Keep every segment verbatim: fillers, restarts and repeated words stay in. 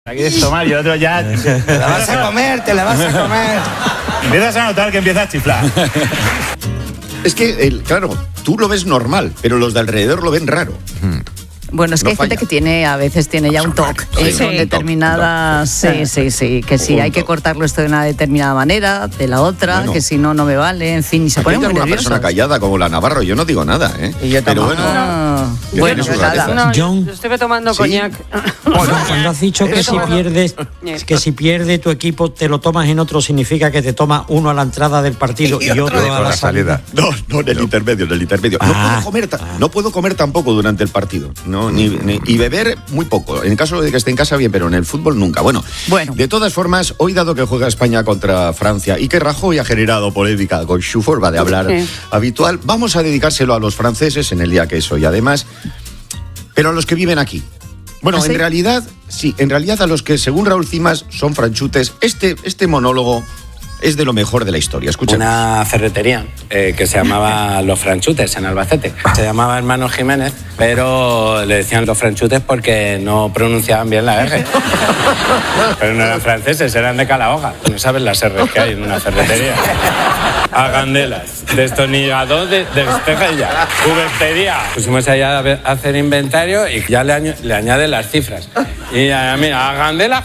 Aquí es tomar y el otro ya... Te la vas a comer, te la vas a comer. Empiezas a notar que empieza a chiflar. Es que, el, claro, tú lo ves normal, pero los de alrededor lo ven raro. Hmm. Bueno, es que no hay falla. Gente que tiene, a veces tiene ya un toque sí, con sí, determinadas, sí, sí, sí, que si hay que cortarlo esto de una determinada manera, de la otra, bueno, que si no, no me vale, en fin, y se pone muy nervioso. Una persona callada como la Navarro, yo no digo nada, ¿eh? Y yo pero bueno, ah, bueno, pues nada. No, John, yo estoy tomando ¿sí? coñac. Bueno, cuando has dicho que si pierdes, que si pierde tu equipo te lo tomas en otro, significa que te tomas uno a la entrada del partido y, y otro, otro a la salida. No, no, en el no. intermedio, en el intermedio. Ah, no puedo comer, ah. no puedo comer tampoco durante el partido, no, ni, ni y beber muy poco. En caso de que esté en casa, bien, pero en el fútbol nunca. Bueno, bueno, de todas formas, hoy dado que juega España contra Francia y que Rajoy ha generado polémica con su forma de hablar sí. habitual, vamos a dedicárselo a los franceses en el día que es hoy. Además, pero a los que viven aquí. Bueno, ¿Ah, sí? en realidad, sí, en realidad a los que, según Raúl Cimas, son franchutes. Este, este monólogo es de lo mejor de la historia. Escuchen. Una ferretería eh, que se llamaba Los Franchutes en Albacete. Se llamaba Hermanos Jiménez, pero le decían Los Franchutes porque no pronunciaban bien la R. Pero no eran franceses, eran de Calahorra. No sabes las R que hay en una ferretería. Agandelas, destornillador de, de espejella, cubertería. Pusimos allá a hacer inventario y ya le, añ- le añaden las cifras. Y a mí, agandelas,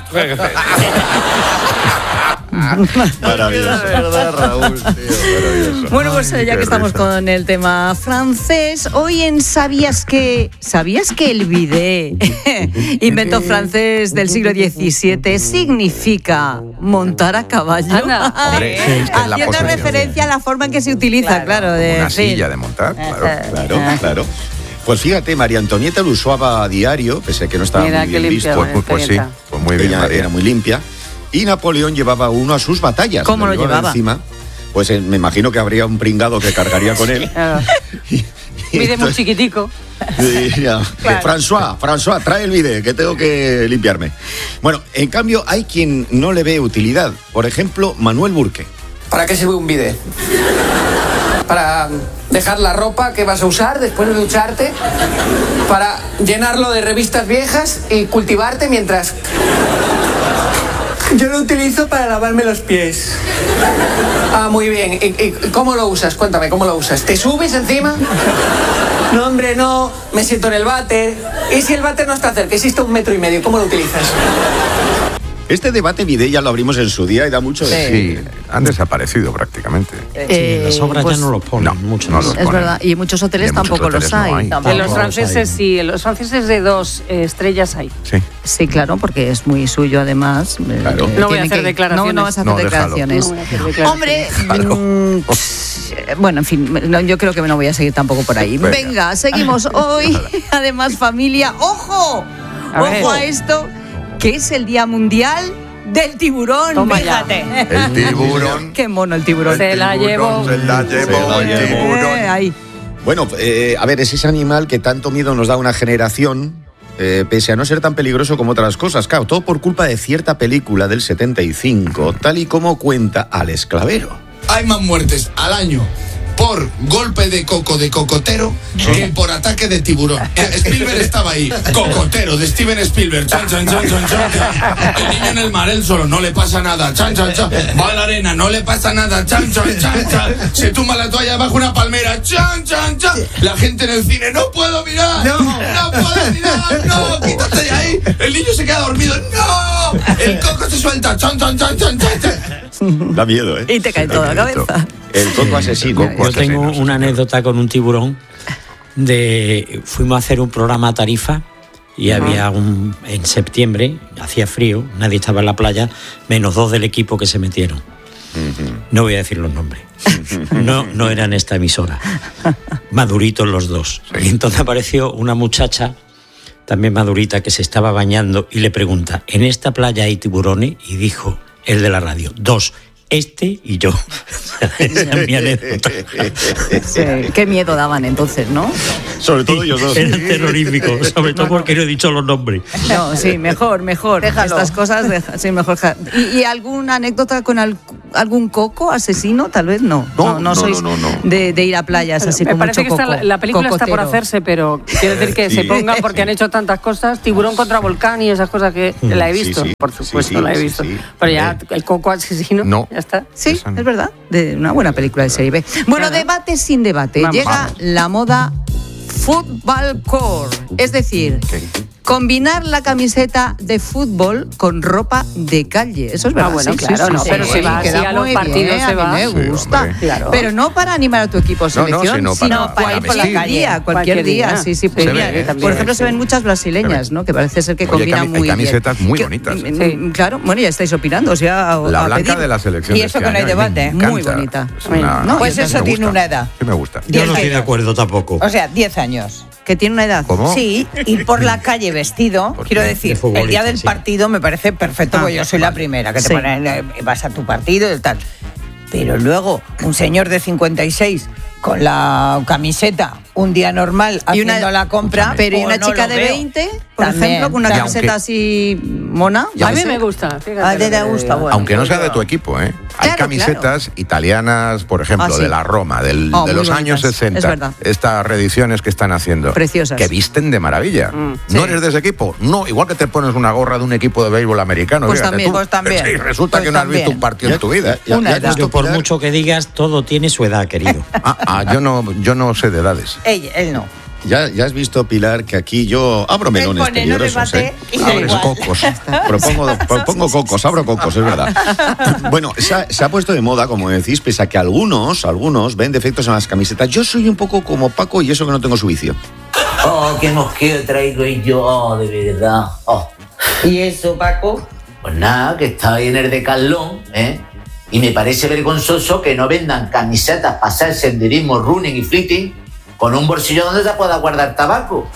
maravilloso. verdad, Raúl, tío, maravilloso. Bueno, pues ya que estamos con el tema francés, hoy en ¿Sabías que ¿Sabías que el bidet, invento francés del siglo diecisiete, significa montar a caballo? Hombre, sí, es que es la haciendo referencia a la forma en que se utiliza, claro, claro de una sí. silla de montar, claro, claro, claro. Pues fíjate, María Antonieta lo usaba a diario, pese a que no estaba Mira, muy bien limpia, visto. Pues, pues sí, pues muy bien, Ella María. era muy limpia. Y Napoleón llevaba uno a sus batallas. ¿Cómo lo, lo llevaba? Encima. Pues eh, me imagino que habría un pringado que cargaría con él. y, y Mide muy chiquitico. Y, ya, claro. François, François, trae el bidet, que tengo que limpiarme. Bueno, en cambio, hay quien no le ve utilidad. Por ejemplo, Manuel Burque. ¿Para qué sirve un bidet? Para dejar la ropa que vas a usar después de ducharte, para llenarlo de revistas viejas y cultivarte mientras... Yo lo utilizo para lavarme los pies. Ah, muy bien. ¿Y, y cómo lo usas? Cuéntame, ¿cómo lo usas? ¿Te subes encima? No, hombre, no. Me siento en el váter. ¿Y si el váter no está cerca? Existe un metro y medio. ¿Cómo lo utilizas? Este debate bidet ya lo abrimos en su día y da mucho de sí. sí, han desaparecido prácticamente. Eh, sí, las obras pues, ya no los ponen, no, mucho no los Es ponen. verdad, y en muchos hoteles en tampoco muchos hoteles los hay. No hay. Tampoco En los franceses sí, en los franceses de dos eh, estrellas hay. Sí. Sí, claro, porque es muy suyo además. Claro. Eh, no voy a hacer que, declaraciones. No, no vas a hacer no, declaraciones. No voy a hacer declaraciones. Hombre, mmm, bueno, en fin, no, yo creo que no voy a seguir tampoco por ahí. Venga, Venga seguimos hoy. Además, familia, ¡ojo! A ¡Ojo ver. a esto! Que es el Día Mundial del Tiburón. Toma Fíjate. El tiburón. Qué mono el tiburón. Se el la tiburón, llevó. Se la llevó Se la el llevó. tiburón. Eh, ahí. Bueno, eh, a ver, es ese animal que tanto miedo nos da una generación, eh, pese a no ser tan peligroso como otras cosas. Claro, todo por culpa de cierta película del setenta y cinco, tal y como cuenta Alex Clavero. Hay más muertes al año por golpe de coco de cocotero que por ataque de tiburón. Spielberg estaba ahí. Cocotero de Steven Spielberg. Chan, chan, chan, chan, chan. El niño en el mar, él solo, no le pasa nada. Chan, chan, chan. Va a la arena, no le pasa nada. Chan, chan, chan, chan. Se tumba la toalla bajo una palmera. Chan, chan, chan. La gente en el cine, no puedo mirar. No, no puedo mirar. No, quítate de ahí. El niño se queda dormido. No. El coco se suelta. Chan, chan, chan, chan, chan. Da miedo, ¿eh? Y te cae toda la cabeza. El coco asesino. El coco Yo tengo asesino, una anécdota con un tiburón. De fuimos a hacer un programa a Tarifa y uh-huh. había un en septiembre, hacía frío, nadie estaba en la playa, menos dos del equipo que se metieron. Uh-huh. No voy a decir los nombres. No, no eran esta emisora. Maduritos los dos. Y entonces apareció una muchacha, también madurita, que se estaba bañando y le pregunta: ¿en esta playa hay tiburones? Y dijo el de la radio: dos. este y yo. Esa es mi anécdota. Sí, qué miedo daban entonces, ¿no? Sobre todo ellos dos. Eran terroríficos, sobre todo porque no he dicho los nombres. No, sí, mejor, mejor. Déjalo. Estas cosas, deja, sí, mejor. ¿Y, y alguna anécdota con al- algún coco asesino? Tal vez no. No, No, no, no, sois no, no, no. De, de ir a playas Pero así me con parece mucho que coco. está, la película está por cocotero. hacerse, pero quiero decir que Sí. se pongan porque han hecho tantas cosas. Tiburón contra volcán y esas cosas que la he Sí, visto, sí. por supuesto, Sí, sí, la he sí, visto. sí. Pero ya, el coco asesino, No. ya está. Sí, Esa no. es verdad. De una buena película de serie B. Bueno, debate sin debate. Vamos. Llega Vamos. la moda football core. Es decir, combinar la camiseta de fútbol con ropa de calle. Eso es verdad. Ah, bueno, sí, sí, claro, sí, no, sí, pero sí, se va queda así a los muy partidos, bien, se a va. mí me Sí, gusta. hombre. Claro. Pero no para animar a tu equipo No, no, selección, sino para- sino para cualquier vestir. día, cualquier Cualquier día. día. Sí, sí, Se podría. ve, Por también, ejemplo, se sí. ven muchas brasileñas, ¿no? Que parece ser que Oye, combinan cami- hay muy bien. camisetas muy Que- bonitas. mm, Sí. Claro, bueno, ya estáis opinando, o sea, a- La a blanca pedir. de la selección Y de eso este que no hay año, a mí me debate. encanta. Muy bonita. Es una- No, Pues me eso tiene gusta. una edad. Sí me gusta. Yo no estoy de años. acuerdo tampoco. O sea, diez años. Que tiene una edad. ¿Cómo? Sí, ir por la calle vestido, ¿Por quiero qué? decir, De futbolista, el día del sí. partido me parece perfecto, Ah, porque yo soy la primera, que te Sí. ponen, eh, vas a tu partido y tal. Pero luego, un señor de cincuenta y seis con la camiseta, un día normal, Y una- haciendo la compra, Pero y o una no chica lo de veo. veinte, por También, ejemplo, con una Y camiseta aunque- así mona. Y yo A qué mí sé. me gusta. Fíjate A ti lo te que gusta, digo. bueno. Aunque no sea de tu equipo, ¿eh? Hay Claro, camisetas italianas, por ejemplo, Ah, sí. de la Roma, del- Oh, de muy los años bonitas, sesenta. es verdad. Estas reediciones que están haciendo. Preciosas. Que visten de maravilla. Mm, ¿No sí. eres de ese equipo? No, igual que te pones una gorra de un equipo de béisbol americano. Pues fíjate también, tú. pues también. Sí, resulta Pues que no has también. visto un partido en tu vida. Ya- Una ya has edad. visto, Yo, por Pilar? mucho que digas, todo tiene su edad, querido. Ah, ah, yo no, yo no sé de edades. Ella, él no. Ya, ya has visto, Pilar, que aquí yo abro melones Él pone no peligrosos. debate ¿eh? y da Abres igual. cocos. Propongo, propongo cocos, abro cocos, es verdad. Bueno, se ha, se ha puesto de moda, como decís, pese a que algunos, algunos ven defectos en las camisetas. Yo soy un poco como Paco y eso que no tengo su vicio. Oh, qué mosqueo traigo yo, oh, de verdad. Oh. ¿Y eso, Paco? Pues nada, que estaba ahí en el Decathlon, ¿eh? Y me parece vergonzoso que no vendan camisetas para hacer senderismo, running y flipping con un bolsillo donde se pueda guardar tabaco.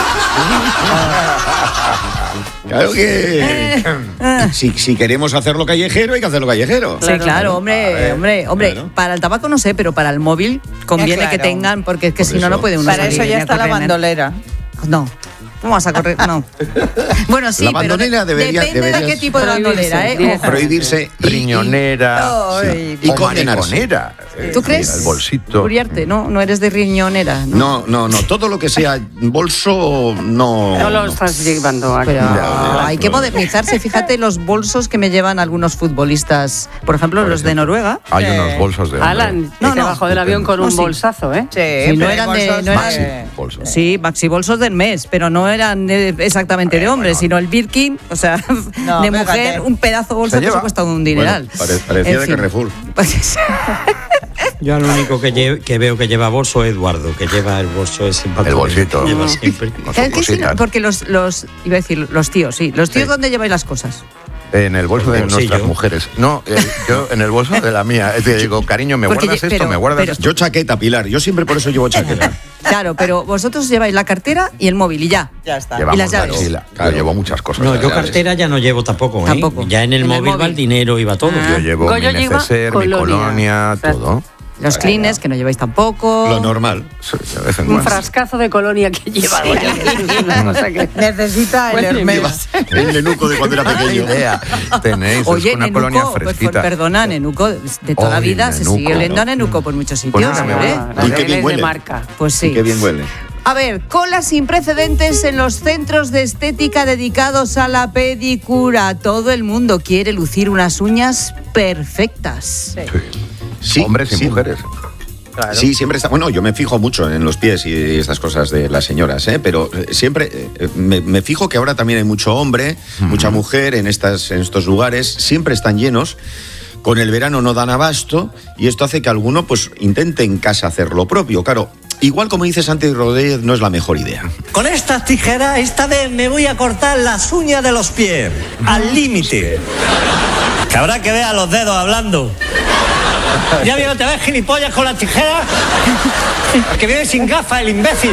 Claro que si, si queremos hacerlo callejero, hay que hacerlo callejero. Sí, claro, hombre, A ver, hombre, hombre. claro. Para el tabaco no sé, pero para el móvil conviene Eh, que claro. tengan, porque es que Por si no, eso. no puede uno Para salir eso ni ya a está la correr, ¿eh? bandolera. No. ¿Cómo vas a correr? No. Bueno, sí, La pero bandolera de- debería- depende de deberías qué tipo de bandolera, ¿eh? prohibirse, Ojo. Prohibirse y- Riñonera. Ay, y o condenarse. mariconera. Eh, ¿Tú crees? mira, el bolsito. Uriarte, no, no eres de riñonera, ¿no? No, no, no. Todo lo que sea bolso, no. No lo no. estás llevando aquí. Pero Ya, ya, hay que no. modernizarse. Fíjate los bolsos que me llevan algunos futbolistas, por ejemplo, Por los de ejemplo. Noruega. Hay Sí. unos bolsos de hombre. Alan, No, no, no. bajó del avión con No, un sí. bolsazo, ¿eh? Sí, Sí, no pero hay eran de- bolsos no eran- Maxi, de- bolsos. Sí, maxi bolsos del mes, pero no eran eh, exactamente de hombre, bueno. sino el Birkin, o sea, No, de fíjate. mujer, un pedazo de bolsa Se que se lleva. ha costado un dineral. Bueno, pare- parecía En de fin. Carrefour. Pues, Yo al único que, lle- que veo que lleva bolso es Eduardo, que lleva el bolso ese El bolsito. que lleva siempre. Con ¿sabes sus qué? Sí, cositas. porque los, los, iba a decir, los tíos, sí. Los tíos, Sí. ¿dónde lleváis las cosas? En el bolso El de bolsillo. nuestras mujeres. No, eh, yo en el bolso de la mía. Te digo, cariño, ¿me Porque guardas ye- esto? pero- ¿Me guardas pero- esto? Yo chaqueta, Pilar. Yo siempre por eso llevo chaqueta. Claro, pero vosotros lleváis la cartera y el móvil y ya. Ya está. Llevamos ¿Y las llaves? mochila. Claro. Yo llevo muchas cosas. No, yo ¿sabes? cartera ya no llevo tampoco, ¿eh? Tampoco. Ya en el En el móvil va móvil. el dinero y va todo. Ah. Yo llevo Goyo mi lleva neceser, mi colonia. colonia, Exacto. todo. Los clines, que no lleváis tampoco. Lo normal. Sí, de vez en Un cuando. frascazo de colonia que lleva. Es una cosa que- Necesita el Bueno, Hermes. El nenuco de cuando era Buena pequeño. idea. Tenéis, Oye, es una colonia Nenuco, pues, fresquita. perdona, Nenuco, de toda la Oye, vida se Nenuco. sigue oliendo a Nenuco por muchos Pues sitios, nada, me ¿eh? La Y qué tele bien es huele. de marca. Pues sí. Y qué bien huele. A ver, colas sin precedentes en los centros de estética dedicados a la pedicura. Todo el mundo quiere lucir unas uñas perfectas. Sí. Sí, Hombres y sí. mujeres. Sí, siempre está. Bueno, yo me fijo mucho en los pies y estas cosas de las señoras, ¿eh? Pero eh, siempre eh, me, me fijo que ahora también hay mucho hombre, mucha mujer en, estas, en estos lugares. Siempre están llenos. Con el verano no dan abasto y esto hace que alguno pues intente en casa hacer lo propio. Claro, igual como dice Santi Rodríguez, no es la mejor idea. Con estas tijeras, esta vez me voy a cortar las uñas de los pies. Al límite. Que habrá que ver a los dedos hablando. Ya viene otra vez gilipollas con las tijeras. Que viene sin gafas, el imbécil.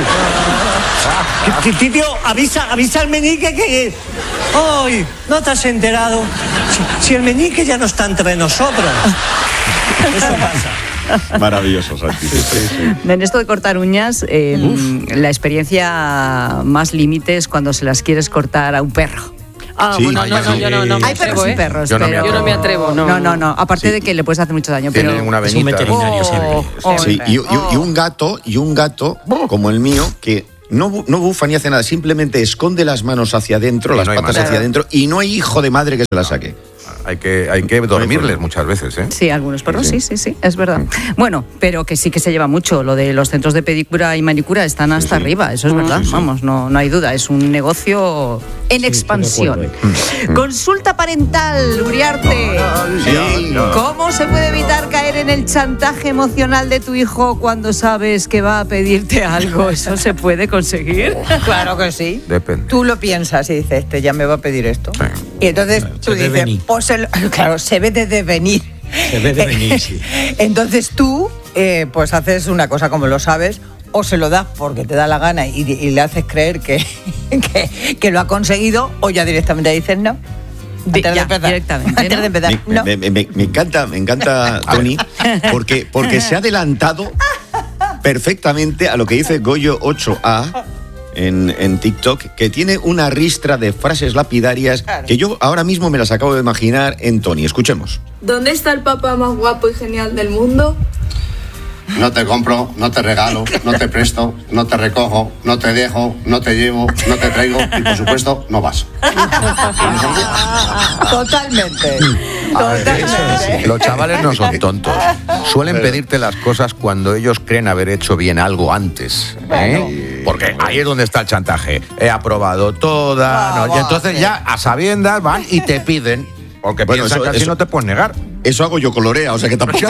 Tío, avisa, avisa al meñique que... ¡Ay! ¿No te has enterado? Si, si el meñique ya no está entre nosotros. Eso pasa. Maravilloso, Santi. Sí, sí, sí. En esto de cortar uñas, eh, la experiencia más límite es cuando se las quieres cortar a un perro. Ah, Sí, bueno, no, no, yo no, no me Hay perros atrevo, y ¿eh? perros, Yo no me pero... atrevo. Yo no me atrevo, no. No, no, no. Aparte Sí. de que le puedes hacer mucho daño, Tienen pero... una Es un venita. veterinario, se ve. Oh, Sí, y, y- y un gato, y un gato como el mío, que no, bu- no bufa ni hace nada, simplemente esconde las manos hacia adentro, Sí, las no hay patas manera. hacia adentro, y no hay hijo de madre que se las saque. Hay que, hay que dormirles muchas veces, ¿eh? Sí, algunos perros, sí, sí, sí, es verdad. Bueno, pero que sí que se lleva mucho. Lo de los centros de pedicura y manicura están hasta sí. arriba, eso es verdad. Vamos, no, no hay duda, es un negocio en expansión. Mm. Consulta parental, Uriarte. Sí. ¿Cómo se puede evitar caer en el chantaje emocional de tu hijo cuando sabes que va a pedirte algo? ¿Eso se puede conseguir? Claro que sí. Depende. Tú lo piensas y dices, este ya me va a pedir esto. Sí. Y entonces tú se ve dices, venir. pues se lo- claro, se ve desde venir. Se ve de venir, sí. Entonces tú, eh, pues haces una cosa como lo sabes, o se lo das porque te da la gana y, y le haces creer que, que, que lo ha conseguido, o ya directamente dices no. Antes de ya, empezar. directamente, Antes ¿no? de empezar, Me, no. me- me- me- me encanta, me encanta, Tony, porque, porque se ha adelantado perfectamente a lo que dice Goyo ocho A en, en TikTok, que tiene una ristra de frases lapidarias que yo ahora mismo me las acabo de imaginar en Tony. Escuchemos. ¿Dónde está el papá más guapo y genial del mundo? No te compro, no te regalo, no te presto, no te recojo, no te dejo, no te llevo, no te traigo y por supuesto no vas. Totalmente. A ver, Totalmente. los chavales no son tontos. Suelen pedirte las cosas cuando ellos creen haber hecho bien algo antes. ¿eh? Porque ahí es donde está el chantaje. He aprobado toda. ¿no? Y entonces ya a sabiendas van y te piden. Porque Bueno, piensan eso- que así eso- no te puedes negar. Eso hago yo con Lorea, o sea que tampoco...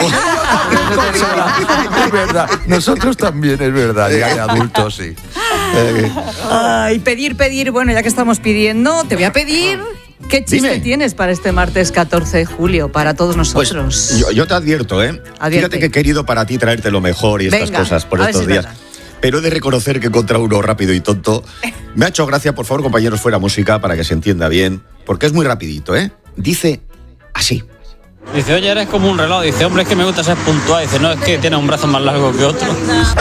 Es verdad. Nosotros también, es verdad. Ya de adultos, sí. Ay, pedir, pedir. Bueno, ya que estamos pidiendo, te voy a pedir. ¿Qué chiste Dime. tienes para este martes catorce de julio, para todos Pues nosotros? yo, yo te advierto, ¿eh? Advierte. Fíjate que he querido para ti traerte lo mejor y estas Venga, cosas por a ver estos si es días. verdad. Pero he de reconocer que contra uno rápido y tonto me ha hecho gracia. Por favor, compañeros, fuera música para que se entienda bien, porque es muy rapidito, ¿eh? Dice así. Dice, oye, eres como un reloj. Dice, hombre, es que me gusta ser puntual. Dice, no, es que tiene un brazo más largo que otro.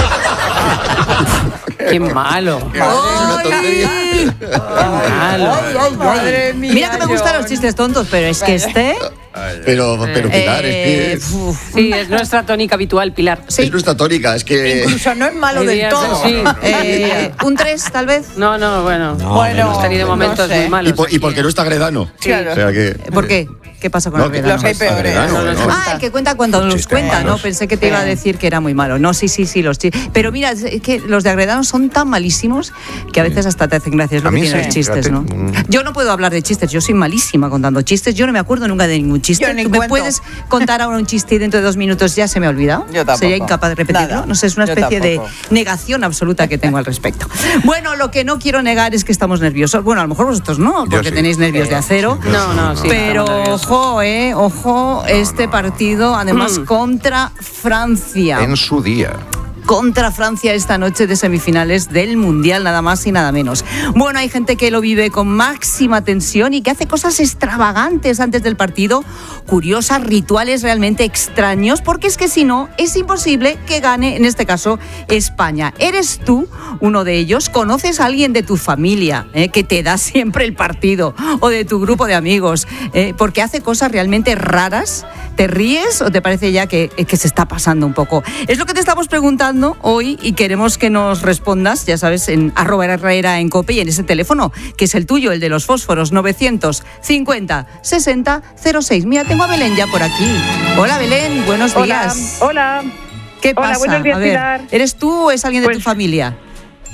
Qué malo. ¡Ay! Malo. Madre mía, Mira que me gustan John. los chistes tontos, pero es que este... Pero, pero Pilar, eh, es que uf, Sí, es nuestra tónica habitual, Pilar. es nuestra tónica, es que... Incluso no es malo Hay del días, todo. sí. eh, un tres, tal vez. No, no, bueno. No, Bueno, Hemos tenido no momentos sé. muy malos. Y, por- y porque no está Gredano. Claro. O sea que... ¿Por qué? ¿Qué pasa con No, el que- verano? Los hay peores. Agredano, No, no, ¿no? Ah, el que cuenta cuando los Chistes cuenta, ¿no? malos. Pensé que te iba a decir que era muy malo. No, sí, sí, sí, los chistes. Pero mira, es que los de Agredano son tan malísimos que a veces hasta te hacen gracia. Es lo A que mí tienen sí, los chistes, fíjate. ¿no? Mm. Yo no puedo hablar de chistes, yo soy malísima contando chistes. Yo no me acuerdo nunca de ningún chiste. Yo ni ¿Tú me cuento. puedes contar ahora un chiste y dentro de dos minutos ya se me ha olvidado? Yo tampoco. Sería incapaz de repetirlo. Nada. No sé, es una Yo especie de tampoco. negación absoluta que tengo al respecto. Bueno, lo que no quiero negar es que estamos nerviosos. Bueno, a lo mejor vosotros no, Yo porque sí. tenéis nervios de acero. No, no, sí. Pero estamos nerviosos. ojo, eh, ojo, este partido además Mm. contra Francia. En su día. Contra Francia esta noche de semifinales del Mundial, nada más y nada menos. Bueno, hay gente que lo vive con máxima tensión y que hace cosas extravagantes antes del partido, curiosas, rituales realmente extraños, porque es que si no, es imposible que gane, en este caso, España. ¿Eres tú uno de ellos? ¿Conoces a alguien de tu familia eh, que te da siempre el partido? ¿O de tu grupo de amigos? Eh, porque hace cosas realmente raras. ¿Te ríes o te parece ya que, que se está pasando un poco? Es lo que te estamos preguntando hoy y queremos que nos respondas, ya sabes, en arroba Herrera en COPE y en ese teléfono, que es el tuyo, el de los fósforos, novecientos cincuenta sesenta cero seis. Mira, tengo a Belén ya por aquí. Hola, Belén, buenos Hola, días. hola. ¿Qué Hola, pasa? buenos días, a ver, Pilar. ¿eres tú o es alguien de Pues- tu familia?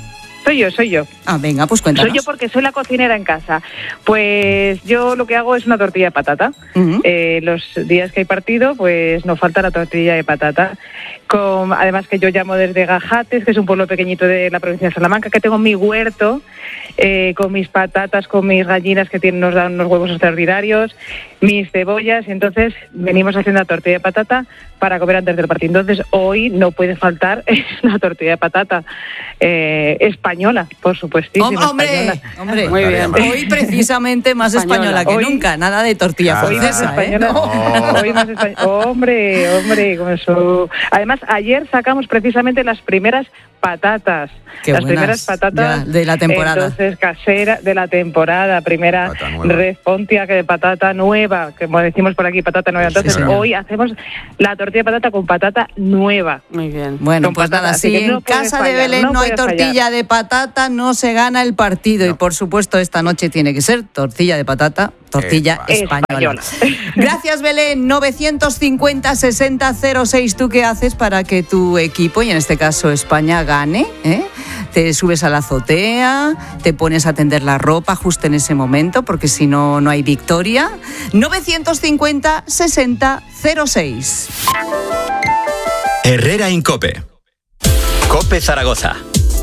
Soy yo, soy yo. Ah, venga, pues cuéntanos. Soy yo porque soy la cocinera en casa. Pues yo lo que hago es una tortilla de patata. Uh-huh. Eh, los días que hay partido, pues no falta la tortilla de patata. Con, además que yo llamo desde Gajates, que es un pueblo pequeñito de la provincia de Salamanca, que tengo mi huerto eh, con mis patatas, con mis gallinas que tienen, nos dan unos huevos extraordinarios, mis cebollas, y entonces venimos haciendo la tortilla de patata para comer antes del partido. Entonces hoy no puede faltar la tortilla de patata eh, española, por supuestísimo. Hombre, española. hombre, muy bien. Hoy precisamente más española, española que hoy, nunca, nada de tortilla hoy francesa, más española, ¿eh? No. Hoy más española. Hombre, hombre, con eso. Además, ayer sacamos precisamente las primeras patatas. Qué las buenas, primeras patatas ya, de la temporada. Entonces, casera de la temporada, primera red pontia que de patata nueva, como decimos por aquí, patata nueva. Entonces, sí, hoy hacemos la tortilla de patata con patata nueva. Muy bien. Bueno, con pues patata, nada, si no en casa fallar, de Belén no, no hay tortilla fallar. de patata, no se gana el partido. No. Y por supuesto, esta noche tiene que ser tortilla de patata, tortilla eh, española. española. Gracias, Belén. novecientos cincuenta, sesenta, cero seis. ¿Tú qué haces para que tu equipo, y en este caso España, gane? ¿Eh? Te subes a la azotea, te pones a tender la ropa justo en ese momento, porque si no, no hay victoria. novecientos cincuenta, sesenta, cero seis. Herrera en COPE. COPE Zaragoza.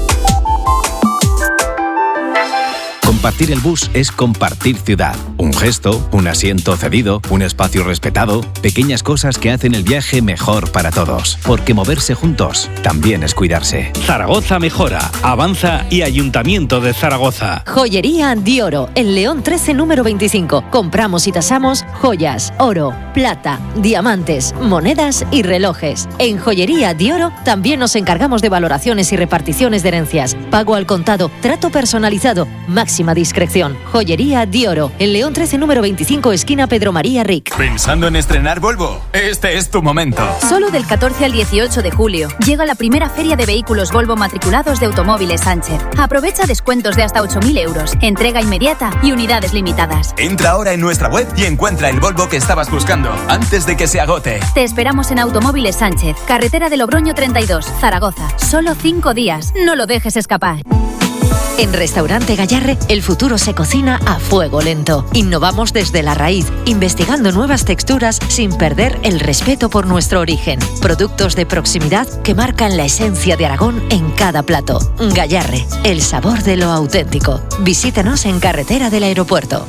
Compartir el bus es compartir ciudad. Un gesto, un asiento cedido, un espacio respetado, pequeñas cosas que hacen el viaje mejor para todos. Porque moverse juntos también es cuidarse. Zaragoza mejora, avanza y Ayuntamiento de Zaragoza. Joyería Dioro, en León trece, número veinticinco. Compramos y tasamos joyas, oro, plata, diamantes, monedas y relojes. En Joyería Dioro también nos encargamos de valoraciones y reparticiones de herencias. Pago al contado, trato personalizado, máxima discreción. Joyería Dioro, en León trece, número veinticinco, esquina Pedro María Ric. ¿Pensando en estrenar Volvo? Este es tu momento. Solo del catorce al dieciocho de julio llega la primera feria de vehículos Volvo matriculados de Automóviles Sánchez. Aprovecha descuentos de hasta ocho mil euros, entrega inmediata y unidades limitadas. Entra ahora en nuestra web y encuentra el Volvo que estabas buscando antes de que se agote. Te esperamos en Automóviles Sánchez, carretera de Logroño treinta y dos, Zaragoza. Solo cinco días. No lo dejes escapar. En Restaurante Gallarre, el futuro se cocina a fuego lento. Innovamos desde la raíz, investigando nuevas texturas sin perder el respeto por nuestro origen. Productos de proximidad que marcan la esencia de Aragón en cada plato. Gallarre, el sabor de lo auténtico. Visítanos en Carretera del Aeropuerto.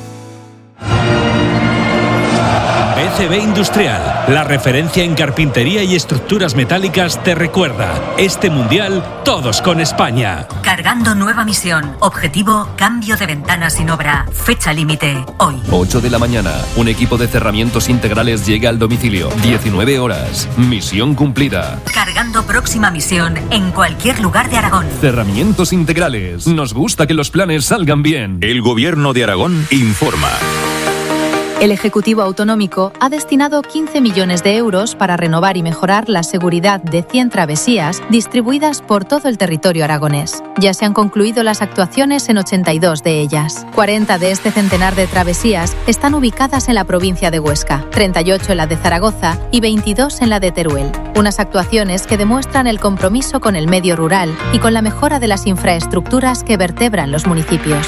B C B Industrial, la referencia en carpintería y estructuras metálicas, te recuerda: este mundial, todos con España. Cargando nueva misión. Objetivo: cambio de ventanas sin obra. Fecha límite: hoy. ocho de la mañana. Un equipo de cerramientos integrales llega al domicilio. diecinueve horas. Misión cumplida. Cargando próxima misión en cualquier lugar de Aragón. Cerramientos integrales. Nos gusta que los planes salgan bien. El Gobierno de Aragón informa. El Ejecutivo Autonómico ha destinado quince millones de euros para renovar y mejorar la seguridad de cien travesías distribuidas por todo el territorio aragonés. Ya se han concluido las actuaciones en ochenta y dos de ellas. cuarenta de este centenar de travesías están ubicadas en la provincia de Huesca, treinta y ocho en la de Zaragoza y veintidós en la de Teruel. Unas actuaciones que demuestran el compromiso con el medio rural y con la mejora de las infraestructuras que vertebran los municipios.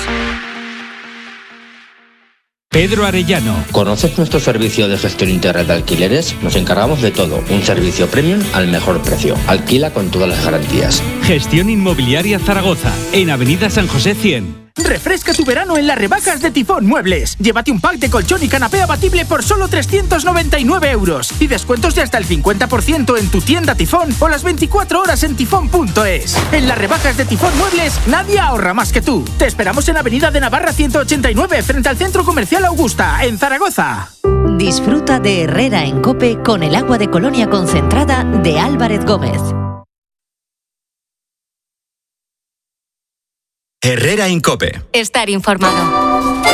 Pedro Arellano. ¿Conoces nuestro servicio de gestión integral de alquileres? Nos encargamos de todo, un servicio premium al mejor precio. Alquila con todas las garantías. Gestión Inmobiliaria Zaragoza, en Avenida San José cien. Refresca tu verano en las rebajas de Tifón Muebles. Llévate un pack de colchón y canapé abatible por solo trescientos noventa y nueve euros. Y descuentos de hasta el cincuenta por ciento en tu tienda Tifón o las veinticuatro horas en tifón punto es. En las rebajas de Tifón Muebles, nadie ahorra más que tú. Te esperamos en Avenida de Navarra ciento ochenta y nueve, frente al Centro Comercial Augusta, en Zaragoza. Disfruta de Herrera en COPE con el agua de Colonia concentrada de Álvarez Gómez. Herrera en COPE. Estar informado.